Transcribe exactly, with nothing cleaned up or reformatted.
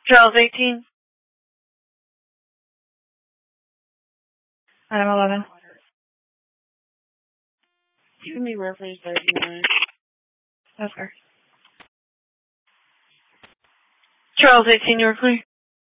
Charles eighteen. Item eleven. Give me reference thirty-nine. That's her. Charles eighteen, you were clear.